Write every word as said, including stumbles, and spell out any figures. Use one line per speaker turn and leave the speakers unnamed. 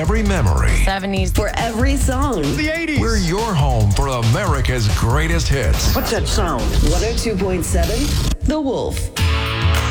every memory.
seventies.
For every song.
The eighties.
We're your home for America's greatest hits.
What's that sound?
one oh two point seven The Wolf.